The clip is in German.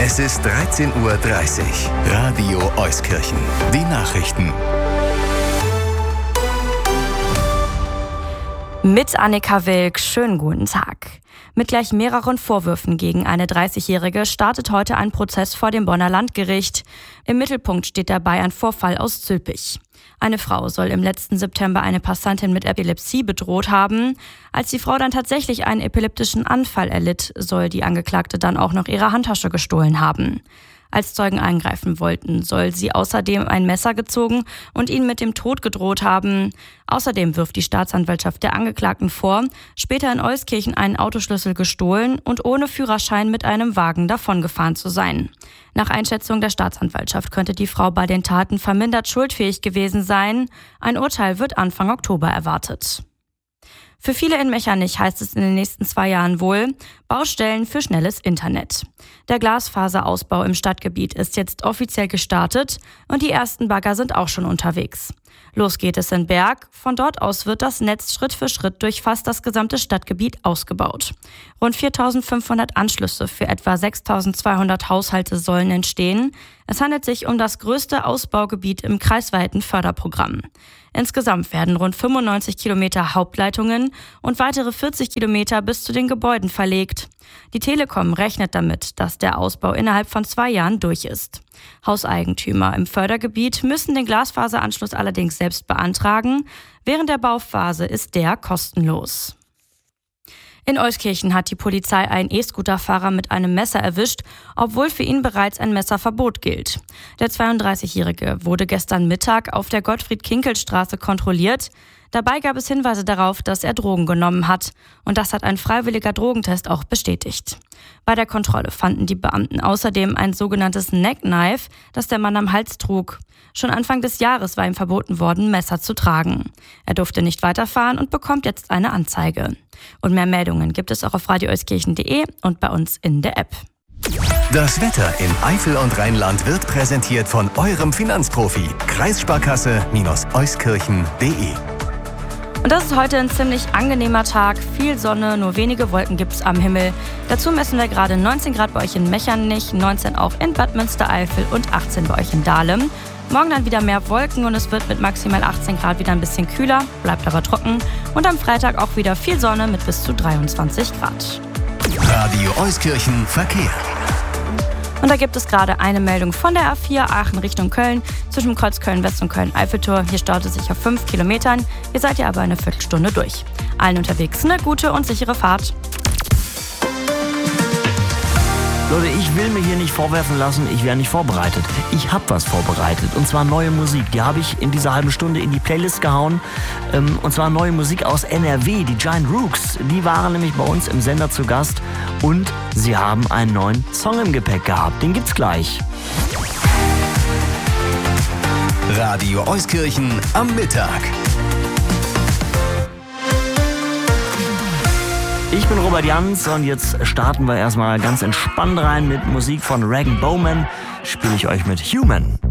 Es ist 13:30 Uhr. Radio Euskirchen. Die Nachrichten. Mit Annika Wilk, schönen guten Tag. Mit gleich mehreren Vorwürfen gegen eine 30-Jährige startet heute ein Prozess vor dem Bonner Landgericht. Im Mittelpunkt steht dabei ein Vorfall aus Zülpich. Eine Frau soll im letzten September eine Passantin mit Epilepsie bedroht haben. Als die Frau dann tatsächlich einen epileptischen Anfall erlitt, soll die Angeklagte dann auch noch ihre Handtasche gestohlen haben. Als Zeugen eingreifen wollten, soll sie außerdem ein Messer gezogen und ihn mit dem Tod gedroht haben. Außerdem wirft die Staatsanwaltschaft der Angeklagten vor, später in Euskirchen einen Autoschlüssel gestohlen und ohne Führerschein mit einem Wagen davongefahren zu sein. Nach Einschätzung der Staatsanwaltschaft könnte die Frau bei den Taten vermindert schuldfähig gewesen sein. Ein Urteil wird Anfang Oktober erwartet. Für viele in Mechernich heißt es in den nächsten 2 Jahren wohl Baustellen für schnelles Internet. Der Glasfaserausbau im Stadtgebiet ist jetzt offiziell gestartet und die ersten Bagger sind auch schon unterwegs. Los geht es in Berg. Von dort aus wird das Netz Schritt für Schritt durch fast das gesamte Stadtgebiet ausgebaut. Rund 4.500 Anschlüsse für etwa 6.200 Haushalte sollen entstehen. Es handelt sich um das größte Ausbaugebiet im kreisweiten Förderprogramm. Insgesamt werden rund 95 Kilometer Hauptleitungen und weitere 40 Kilometer bis zu den Gebäuden verlegt. Die Telekom rechnet damit, dass der Ausbau innerhalb von 2 Jahren durch ist. Hauseigentümer im Fördergebiet müssen den Glasfaseranschluss allerdings selbst beantragen. Während der Bauphase ist der kostenlos. In Euskirchen hat die Polizei einen E-Scooter-Fahrer mit einem Messer erwischt, obwohl für ihn bereits ein Messerverbot gilt. Der 32-Jährige wurde gestern Mittag auf der Gottfried-Kinkel-Straße kontrolliert. Dabei gab es Hinweise darauf, dass er Drogen genommen hat. Und das hat ein freiwilliger Drogentest auch bestätigt. Bei der Kontrolle fanden die Beamten außerdem ein sogenanntes Neckknife, das der Mann am Hals trug. Schon Anfang des Jahres war ihm verboten worden, Messer zu tragen. Er durfte nicht weiterfahren und bekommt jetzt eine Anzeige. Und mehr Meldungen gibt es auch auf radioeuskirchen.de und bei uns in der App. Das Wetter in Eifel und Rheinland wird präsentiert von eurem Finanzprofi. Kreissparkasse-euskirchen.de. Und das ist heute ein ziemlich angenehmer Tag. Viel Sonne, nur wenige Wolken gibt es am Himmel. Dazu messen wir gerade 19 Grad bei euch in Mechernich, 19 auch in Bad Münstereifel und 18 bei euch in Dahlem. Morgen dann wieder mehr Wolken und es wird mit maximal 18 Grad wieder ein bisschen kühler, bleibt aber trocken. Und am Freitag auch wieder viel Sonne mit bis zu 23 Grad. Radio Euskirchen Verkehr. Und da gibt es gerade eine Meldung von der A4 Aachen Richtung Köln zwischen Kreuz Köln-West und Köln-Eiffeltor. Hier staut es sich auf 5 Kilometern. Ihr seid ja aber eine Viertelstunde durch. Allen unterwegs eine gute und sichere Fahrt. Leute, ich will mir hier nicht vorwerfen lassen, ich wäre nicht vorbereitet. Ich habe was vorbereitet, und zwar neue Musik. Die habe ich in dieser halben Stunde in die Playlist gehauen. Und zwar neue Musik aus NRW, die Giant Rooks. Die waren nämlich bei uns im Sender zu Gast und sie haben einen neuen Song im Gepäck gehabt. Den gibt's gleich. Radio Euskirchen am Mittag. Ich bin Robert Jans und jetzt starten wir erstmal ganz entspannt rein mit Musik von Rag & Bowman. Spiele ich euch mit Human.